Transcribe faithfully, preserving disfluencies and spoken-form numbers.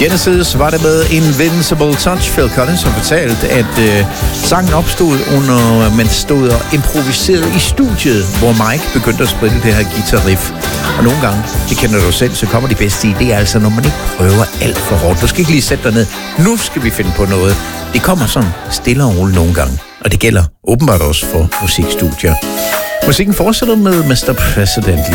Genesis var det med Invincible Touch. Phil Collins har fortalt, at øh, sangen opstod under, man stod og improviserede i studiet, hvor Mike begyndte at spille det her guitar-riff. Og nogle gange, det kender du selv, så kommer de bedste idéer, altså når man ikke prøver alt for hårdt. Du skal ikke lige sætte dig ned. Nu skal vi finde på noget. Det kommer sådan stille og roligt nogle gange. Og det gælder åbenbart også for musikstudier. Musikken fortsætter med mister President.